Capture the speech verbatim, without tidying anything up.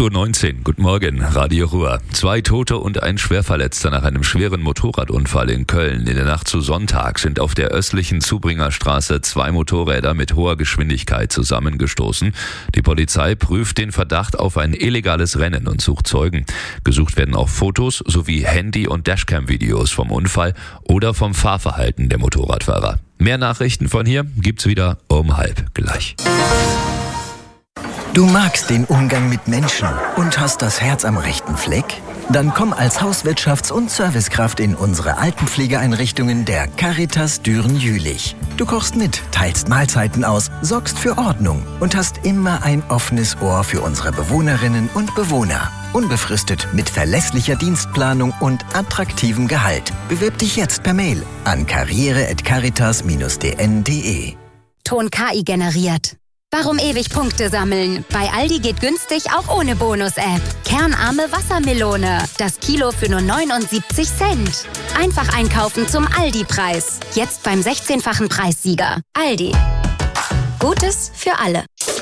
acht Uhr neunzehn, guten Morgen, Radio Ruhr. Zwei Tote und ein Schwerverletzter nach einem schweren Motorradunfall in Köln. In der Nacht zu Sonntag sind auf der östlichen Zubringerstraße zwei Motorräder mit hoher Geschwindigkeit zusammengestoßen. Die Polizei prüft den Verdacht auf ein illegales Rennen und sucht Zeugen. Gesucht werden auch Fotos sowie Handy- und Dashcam-Videos vom Unfall oder vom Fahrverhalten der Motorradfahrer. Mehr Nachrichten von hier gibt's wieder um halb gleich. Du magst den Umgang mit Menschen und hast das Herz am rechten Fleck? Dann komm als Hauswirtschafts- und Servicekraft in unsere Altenpflegeeinrichtungen der Caritas Düren-Jülich. Du kochst mit, teilst Mahlzeiten aus, sorgst für Ordnung und hast immer ein offenes Ohr für unsere Bewohnerinnen und Bewohner. Unbefristet mit verlässlicher Dienstplanung und attraktivem Gehalt. Bewirb dich jetzt per Mail an karriere at caritas dash d n punkt d e. Ton K I generiert. Warum ewig Punkte sammeln? Bei Aldi geht günstig auch ohne Bonus-App. Kernarme Wassermelone. Das Kilo für nur neunundsiebzig Cent. Einfach einkaufen zum Aldi-Preis. Jetzt beim sechzehnfachen Preissieger. Aldi. Gutes für alle.